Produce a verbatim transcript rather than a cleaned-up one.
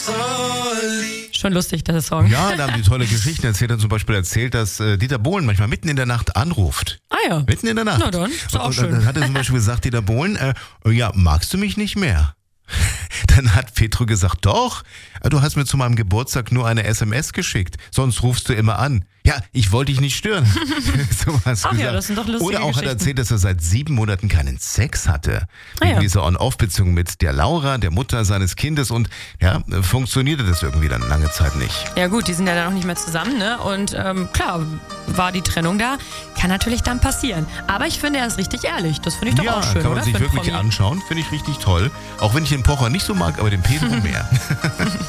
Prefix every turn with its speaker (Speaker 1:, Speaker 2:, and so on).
Speaker 1: Schon lustig, der Song.
Speaker 2: Ja, da haben die tolle Geschichten erzählt. Er hat zum Beispiel erzählt, dass äh, Dieter Bohlen manchmal mitten in der Nacht anruft.
Speaker 1: Ah ja.
Speaker 2: Mitten in der Nacht.
Speaker 1: Na dann, ist auch
Speaker 2: und,
Speaker 1: schön.
Speaker 2: Und dann hat er zum Beispiel gesagt, Dieter Bohlen, äh, ja, magst du mich nicht mehr? Dann hat Petro gesagt, doch, du hast mir zu meinem Geburtstag nur eine S M S geschickt, sonst rufst du immer an. Ja, ich wollte dich nicht stören. So was
Speaker 1: Ach
Speaker 2: gesagt.
Speaker 1: ja, das sind doch lustige
Speaker 2: Oder auch hat er
Speaker 1: Geschichten.
Speaker 2: erzählt, dass er seit sieben Monaten keinen Sex hatte.
Speaker 1: Ah
Speaker 2: Wegen
Speaker 1: ja.
Speaker 2: dieser On-Off-Beziehung mit der Laura, der Mutter seines Kindes. Und ja, funktionierte das irgendwie dann lange Zeit nicht.
Speaker 1: Ja gut, die sind ja dann auch nicht mehr zusammen, ne? Und ähm, klar, war die Trennung da. Kann natürlich dann passieren. Aber ich finde, er ist richtig ehrlich. Das finde ich doch
Speaker 2: Ja,
Speaker 1: auch schön,
Speaker 2: kann man
Speaker 1: oder?
Speaker 2: sich
Speaker 1: Für einen
Speaker 2: wirklich
Speaker 1: Promi.
Speaker 2: anschauen. Finde ich richtig toll. Auch wenn ich den Pocher nicht so mag, aber den Pedro mehr.